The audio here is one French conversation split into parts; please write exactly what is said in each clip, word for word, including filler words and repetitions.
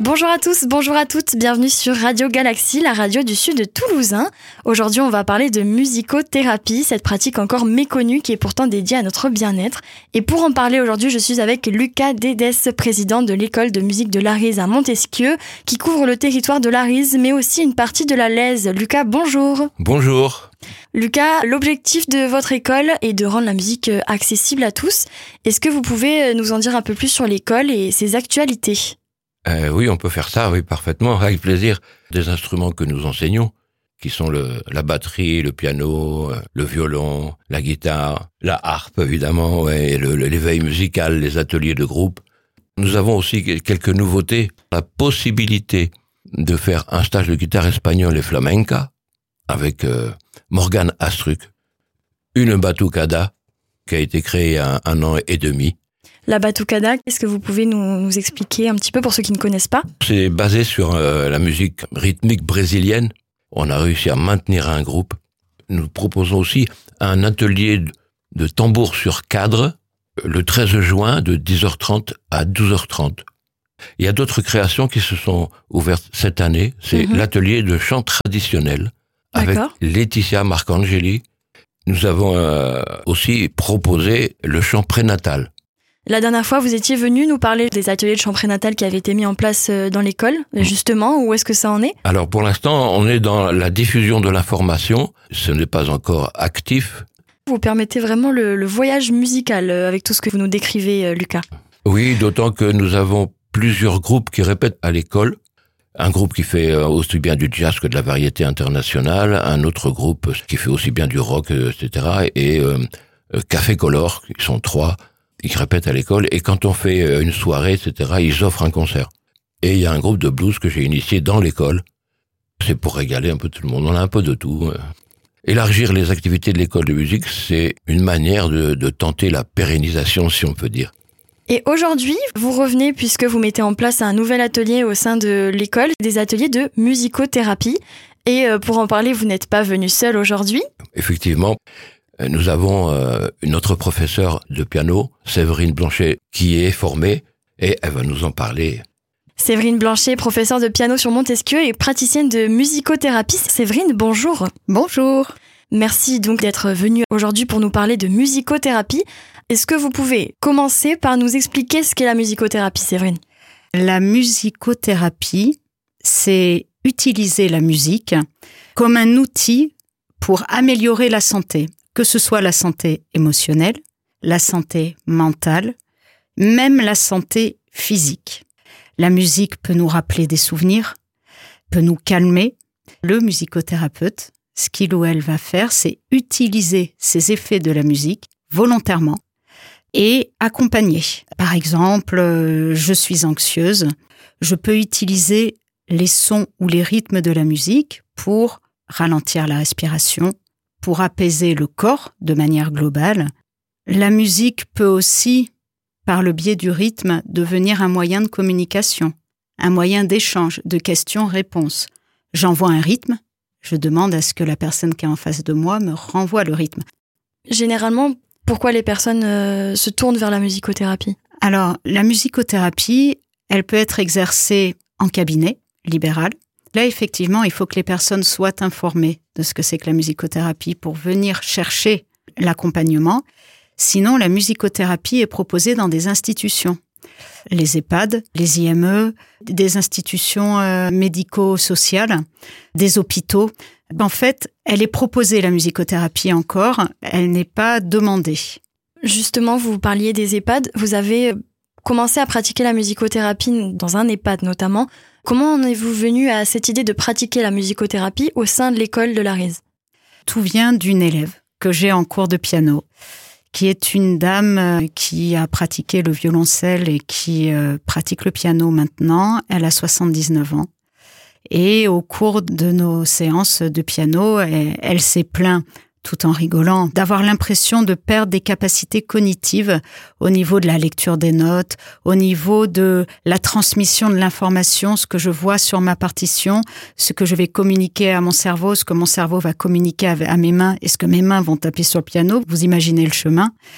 Bonjour à tous, bonjour à toutes, bienvenue sur Radio Galaxie, la radio du sud de Toulousain. Aujourd'hui, on va parler de musicothérapie, cette pratique encore méconnue qui est pourtant dédiée à notre bien-être. Et pour en parler aujourd'hui, je suis avec Lucas Dédès, président de l'école de musique de l'Arize à Montesquieu, qui couvre le territoire de l'Arize, mais aussi une partie de la Lèze. Lucas, bonjour. Bonjour. Lucas, l'objectif de votre école est de rendre la musique accessible à tous. Est-ce que vous pouvez nous en dire un peu plus sur l'école et ses actualités ? Euh, oui, on peut faire ça, oui, parfaitement, avec plaisir. Des instruments que nous enseignons, qui sont le, la batterie, le piano, le violon, la guitare, la harpe, évidemment, ouais, le, le, l'éveil musical, les ateliers de groupe. Nous avons aussi quelques nouveautés. La possibilité de faire un stage de guitare espagnole et flamenca avec euh, Morgan Astruc. Une batucada qui a été créée il y a un, un an et demi. La batucada, est-ce que vous pouvez nous, nous expliquer un petit peu pour ceux qui ne connaissent pas ? C'est basé sur euh, la musique rythmique brésilienne. On a réussi à maintenir un groupe. Nous proposons aussi un atelier de, de tambour sur cadre le treize juin de dix heures trente à douze heures trente. Il y a d'autres créations qui se sont ouvertes cette année. C'est mm-hmm. l'atelier de chant traditionnel avec D'accord. Laetitia Marcangeli. Nous avons euh, aussi proposé le chant prénatal. La dernière fois, vous étiez venu nous parler des ateliers de chant prénatal qui avaient été mis en place dans l'école, justement. Où est-ce que ça en est ? Alors, pour l'instant, on est dans la diffusion de l'information. Ce n'est pas encore actif. Vous permettez vraiment le, le voyage musical avec tout ce que vous nous décrivez, Lucas. Oui, d'autant que nous avons plusieurs groupes qui répètent à l'école. Un groupe qui fait aussi bien du jazz que de la variété internationale. Un autre groupe qui fait aussi bien du rock, et cetera. Et euh, Café Color, qui sont trois. Ils répètent à l'école, et quand on fait une soirée, et cetera, ils offrent un concert. Et il y a un groupe de blues que j'ai initié dans l'école. C'est pour régaler un peu tout le monde. On a un peu de tout. Élargir les activités de l'école de musique, c'est une manière de, de tenter la pérennisation, si on peut dire. Et aujourd'hui, vous revenez puisque vous mettez en place un nouvel atelier au sein de l'école, des ateliers de musicothérapie. Et pour en parler, vous n'êtes pas venu seul aujourd'hui. Effectivement. Nous avons euh, une autre professeure de piano, Séverine Blanchet, qui est formée et elle va nous en parler. Séverine Blanchet, professeure de piano sur Montesquieu et praticienne de musicothérapie. Séverine, bonjour. Bonjour. Merci donc d'être venue aujourd'hui pour nous parler de musicothérapie. Est-ce que vous pouvez commencer par nous expliquer ce qu'est la musicothérapie, Séverine ? La musicothérapie, c'est utiliser la musique comme un outil pour améliorer la santé. Que ce soit la santé émotionnelle, la santé mentale, même la santé physique. La musique peut nous rappeler des souvenirs, peut nous calmer. Le musicothérapeute, ce qu'il ou elle va faire, c'est utiliser ces effets de la musique volontairement et accompagner. Par exemple, je suis anxieuse, je peux utiliser les sons ou les rythmes de la musique pour ralentir la respiration, pour apaiser le corps de manière globale. La musique peut aussi, par le biais du rythme, devenir un moyen de communication, un moyen d'échange, de questions-réponses. J'envoie un rythme, je demande à ce que la personne qui est en face de moi me renvoie le rythme. Généralement, pourquoi les personnes euh, se tournent vers la musicothérapie ? Alors, la musicothérapie, elle peut être exercée en cabinet libéral. Là, effectivement, il faut que les personnes soient informées de ce que c'est que la musicothérapie pour venir chercher l'accompagnement. Sinon, la musicothérapie est proposée dans des institutions. Les EHPAD, les I M E, des institutions euh, médico-sociales, des hôpitaux. En fait, elle est proposée, la musicothérapie encore, elle n'est pas demandée. Justement, vous parliez des EHPAD. Vous avez commencé à pratiquer la musicothérapie dans un EHPAD notamment. Comment en êtes-vous venu à cette idée de pratiquer la musicothérapie au sein de l'école de l'Arize ? Tout vient d'une élève que j'ai en cours de piano, qui est une dame qui a pratiqué le violoncelle et qui euh, pratique le piano maintenant. Elle a soixante-dix-neuf ans. Et au cours de nos séances de piano, elle, elle s'est plainte, tout en rigolant, d'avoir l'impression de perdre des capacités cognitives au niveau de la lecture des notes, au niveau de la transmission de l'information, ce que je vois sur ma partition, ce que je vais communiquer à mon cerveau, ce que mon cerveau va communiquer à mes mains et ce que mes mains vont taper sur le piano. Vous imaginez le chemin.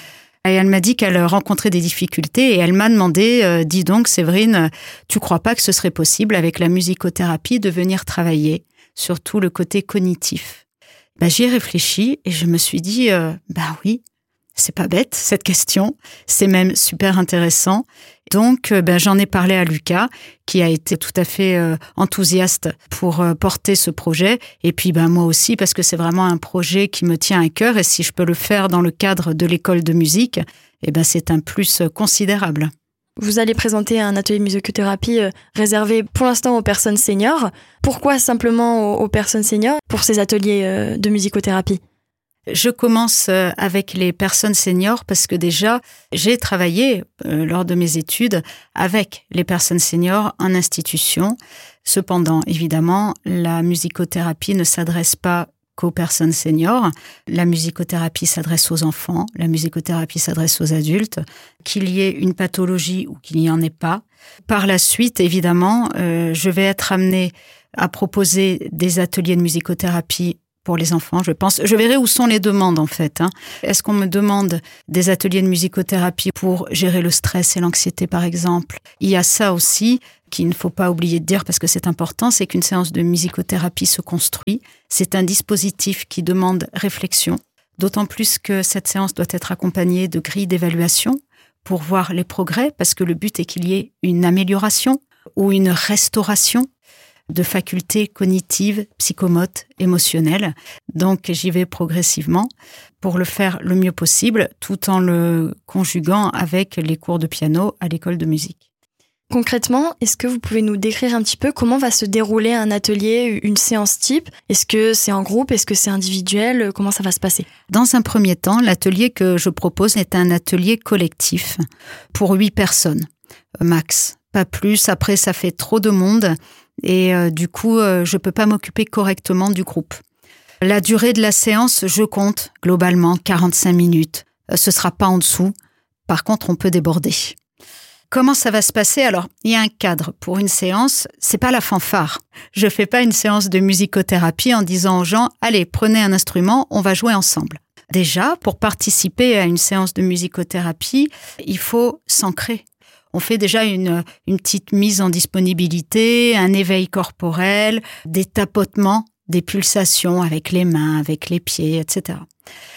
Et elle m'a dit qu'elle rencontrait des difficultés et elle m'a demandé, euh, dis donc Séverine, tu crois pas que ce serait possible avec la musicothérapie de venir travailler sur tout le côté cognitif? Ben, j'y ai réfléchi et je me suis dit, euh, ben oui, c'est pas bête cette question, c'est même super intéressant. Donc, ben, j'en ai parlé à Lucas, qui a été tout à fait euh, enthousiaste pour euh, porter ce projet. Et puis, ben, moi aussi, parce que c'est vraiment un projet qui me tient à cœur. Et si je peux le faire dans le cadre de l'école de musique, eh ben, c'est un plus considérable. Vous allez présenter un atelier de musicothérapie euh, réservé pour l'instant aux personnes seniors. Pourquoi simplement aux, aux personnes seniors pour ces ateliers euh, de musicothérapie ? Je commence avec les personnes seniors parce que déjà, j'ai travaillé euh, lors de mes études avec les personnes seniors en institution. Cependant, évidemment, la musicothérapie ne s'adresse pas qu'aux personnes seniors. La musicothérapie s'adresse aux enfants, la musicothérapie s'adresse aux adultes, qu'il y ait une pathologie ou qu'il n'y en ait pas. Par la suite, évidemment, euh, je vais être amenée à proposer des ateliers de musicothérapie pour les enfants, je pense. Je verrai où sont les demandes, en fait. Hein. Est-ce qu'on me demande des ateliers de musicothérapie pour gérer le stress et l'anxiété, par exemple? Il y a ça aussi qu'il ne faut pas oublier de dire parce que c'est important, c'est qu'une séance de musicothérapie se construit. C'est un dispositif qui demande réflexion, d'autant plus que cette séance doit être accompagnée de grilles d'évaluation pour voir les progrès, parce que le but est qu'il y ait une amélioration ou une restauration de facultés cognitives, psychomotes, émotionnelles. Donc, j'y vais progressivement pour le faire le mieux possible, tout en le conjuguant avec les cours de piano à l'école de musique. Concrètement, est-ce que vous pouvez nous décrire un petit peu comment va se dérouler un atelier, une séance type? Est-ce que c'est en groupe? Est-ce que c'est individuel? Comment ça va se passer? Dans un premier temps, l'atelier que je propose est un atelier collectif pour huit personnes, max. Pas plus, après ça fait trop de monde. Et euh, du coup, euh, je peux pas m'occuper correctement du groupe. La durée de la séance, je compte globalement quarante-cinq minutes. Euh, ce sera pas en dessous. Par contre, on peut déborder. Comment ça va se passer? Alors, il y a un cadre pour une séance. C'est pas la fanfare. Je fais pas une séance de musicothérapie en disant aux gens « Allez, prenez un instrument, on va jouer ensemble ». Déjà, pour participer à une séance de musicothérapie, il faut s'ancrer. On fait déjà une, une petite mise en disponibilité, un éveil corporel, des tapotements, des pulsations avec les mains, avec les pieds, et cetera.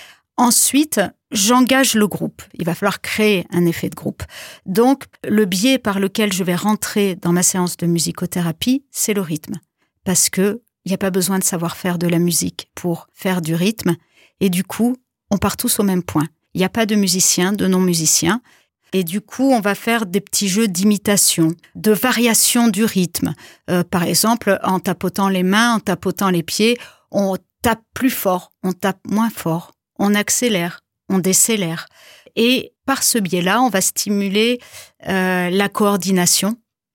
Ensuite, j'engage le groupe. Il va falloir créer un effet de groupe. Donc, le biais par lequel je vais rentrer dans ma séance de musicothérapie, c'est le rythme. Parce que il n'y a pas besoin de savoir faire de la musique pour faire du rythme. Et du coup, on part tous au même point. Il n'y a pas de musiciens, de non-musiciens. Et du coup, on va faire des petits jeux d'imitation, de variation du rythme. Euh, par exemple, en tapotant les mains, en tapotant les pieds, on tape plus fort, on tape moins fort, on accélère, on décélère. Et par ce biais-là, on va stimuler euh, la coordination,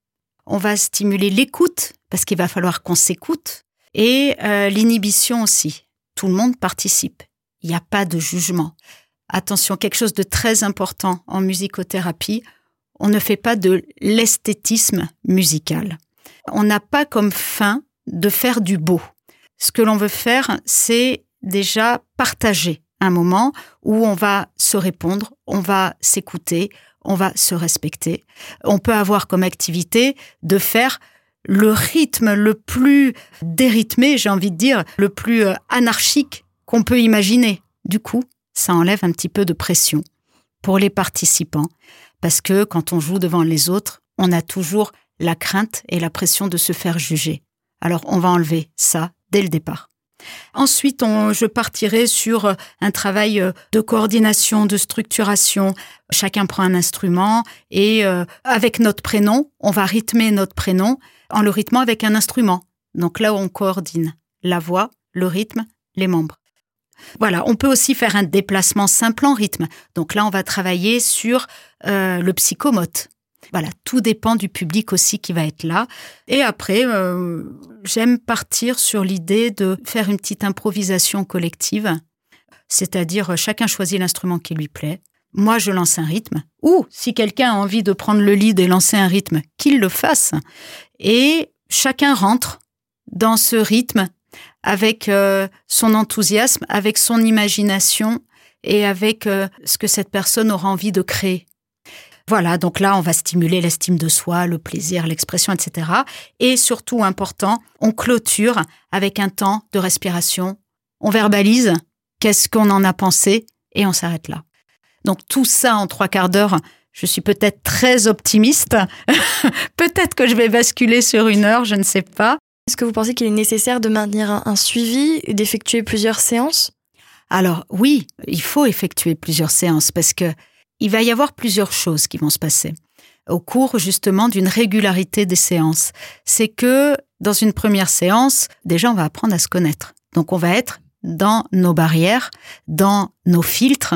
on va stimuler l'écoute, parce qu'il va falloir qu'on s'écoute, et euh, l'inhibition aussi. Tout le monde participe, il n'y a pas de jugement. Attention, quelque chose de très important en musicothérapie, on ne fait pas de l'esthétisme musical. On n'a pas comme fin de faire du beau. Ce que l'on veut faire, c'est déjà partager un moment où on va se répondre, on va s'écouter, on va se respecter. On peut avoir comme activité de faire le rythme le plus dérythmé, j'ai envie de dire, le plus anarchique qu'on peut imaginer. Du coup, ça enlève un petit peu de pression pour les participants, parce que quand on joue devant les autres, on a toujours la crainte et la pression de se faire juger. Alors, on va enlever ça dès le départ. Ensuite, on, je partirai sur un travail de coordination, de structuration. Chacun prend un instrument et euh, avec notre prénom, on va rythmer notre prénom en le rythmant avec un instrument. Donc là où on coordine la voix, le rythme, les membres. Voilà, on peut aussi faire un déplacement simple en rythme. Donc là, on va travailler sur euh, le psychomote. Voilà, tout dépend du public aussi qui va être là. Et après, euh, j'aime partir sur l'idée de faire une petite improvisation collective, c'est-à-dire chacun choisit l'instrument qui lui plaît. Moi, je lance un rythme. Ou, si quelqu'un a envie de prendre le lead et lancer un rythme, qu'il le fasse. Et chacun rentre dans ce rythme avec euh, son enthousiasme, avec son imagination et avec euh, ce que cette personne aura envie de créer. Voilà, donc là, on va stimuler l'estime de soi, le plaisir, l'expression, et cetera. Et surtout, important, on clôture avec un temps de respiration. On verbalise qu'est-ce qu'on en a pensé et on s'arrête là. Donc tout ça en trois quarts d'heure, je suis peut-être très optimiste. Peut-être que je vais basculer sur une heure, je ne sais pas. Est-ce que vous pensez qu'il est nécessaire de maintenir un, un suivi et d'effectuer plusieurs séances ? Alors oui, il faut effectuer plusieurs séances parce que il va y avoir plusieurs choses qui vont se passer au cours justement d'une régularité des séances. C'est que dans une première séance, déjà on va apprendre à se connaître. Donc on va être dans nos barrières, dans nos filtres.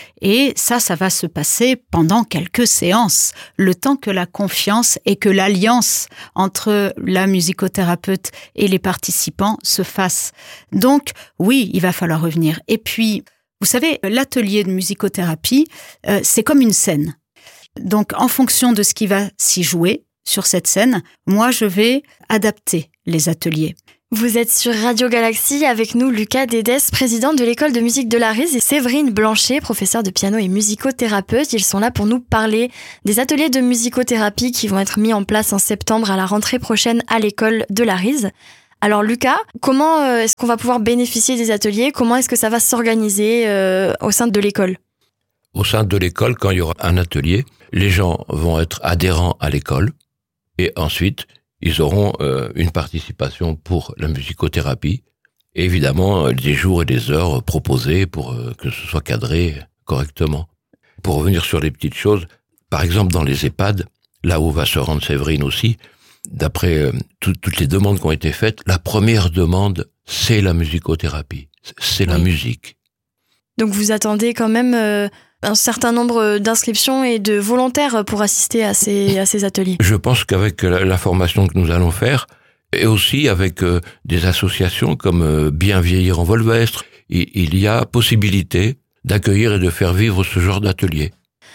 Et ça, ça va se passer pendant quelques séances, le temps que la confiance et que l'alliance entre la musicothérapeute et les participants se fasse. Donc, oui, il va falloir revenir. Et puis, vous savez, l'atelier de musicothérapie, euh, c'est comme une scène. Donc, en fonction de ce qui va s'y jouer sur cette scène, moi, je vais adapter les ateliers. Vous êtes sur Radio Galaxie avec nous, Lucas Dédès, président de l'école de musique de l'Arise, et Séverine Blanchet, professeure de piano et musicothérapeute. Ils sont là pour nous parler des ateliers de musicothérapie qui vont être mis en place en septembre à la rentrée prochaine à l'école de l'Arise. Alors Lucas, comment est-ce qu'on va pouvoir bénéficier des ateliers ? Comment est-ce que ça va s'organiser euh, au sein de l'école ? Au sein de l'école, quand il y aura un atelier, les gens vont être adhérents à l'école et ensuite ils auront euh, une participation pour la musicothérapie et évidemment des jours et des heures proposés pour euh, que ce soit cadré correctement. Pour revenir sur les petites choses, par exemple dans les EHPAD, là où va se rendre Séverine aussi, d'après euh, tout, toutes les demandes qui ont été faites, la première demande, c'est la musicothérapie, c'est la oui. musique. Donc vous attendez quand même euh, un certain nombre d'inscriptions et de volontaires pour assister à ces, à ces ateliers. Je pense qu'avec la, la formation que nous allons faire, et aussi avec euh, des associations comme euh, Bien Vieillir en Volvestre, il, il y a possibilité d'accueillir et de faire vivre ce genre d'atelier.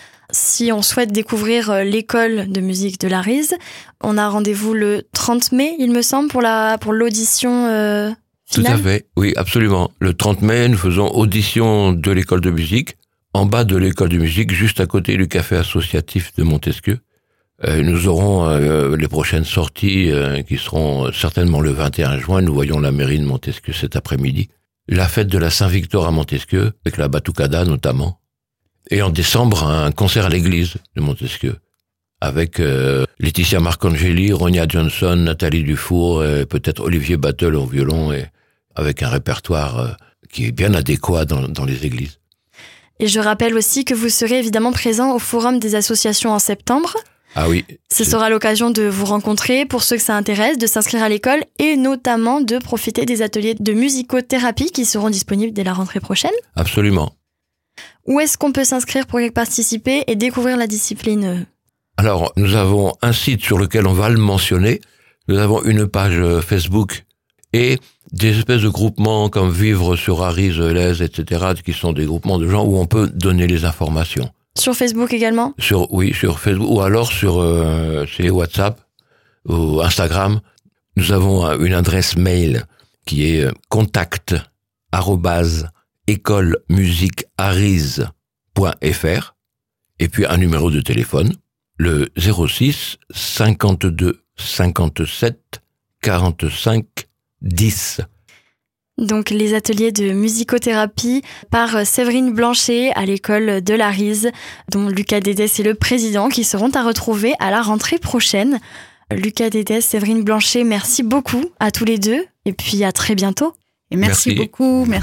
Si on souhaite découvrir l'école de musique de l'Arise, on a rendez-vous le trente mai, il me semble, pour, la, pour l'audition euh, finale. Tout à fait, oui, absolument. Le trente mai, nous faisons audition de l'école de musique, en bas de l'école de musique, juste à côté du café associatif de Montesquieu. Euh, nous aurons euh, les prochaines sorties euh, qui seront certainement le vingt et un juin. Nous voyons la mairie de Montesquieu cet après-midi. La fête de la Saint-Victor à Montesquieu, avec la batucada notamment. Et en décembre, un concert à l'église de Montesquieu, avec euh, Laetitia Marcangeli, Ronia Johnson, Nathalie Dufour, et peut-être Olivier Battle au violon, et avec un répertoire euh, qui est bien adéquat dans, dans les églises. Et je rappelle aussi que vous serez évidemment présent au Forum des associations en septembre. Ah oui. Ce c'est... sera l'occasion de vous rencontrer pour ceux que ça intéresse, de s'inscrire à l'école et notamment de profiter des ateliers de musicothérapie qui seront disponibles dès la rentrée prochaine. Absolument. Où est-ce qu'on peut s'inscrire pour y participer et découvrir la discipline ? Alors, nous avons un site sur lequel on va le mentionner. Nous avons une page Facebook et des espèces de groupements comme Vivre sur Arise, Lez, et cetera, qui sont des groupements de gens où on peut donner les informations. Sur Facebook également ? Sur, oui, sur Facebook, ou alors sur euh, chez WhatsApp ou Instagram. Nous avons une adresse mail qui est contact arobase école musique arise point f r et puis un numéro de téléphone, le zéro six cinquante-deux cinquante-sept quarante-cinq dix. Donc les ateliers de musicothérapie par Séverine Blanchet à l'école de l'Arise, dont Lucas Dédès est le président, qui seront à retrouver à la rentrée prochaine. Lucas Dédès, Séverine Blanchet, merci beaucoup à tous les deux et puis à très bientôt. Et merci, merci. beaucoup. Merci.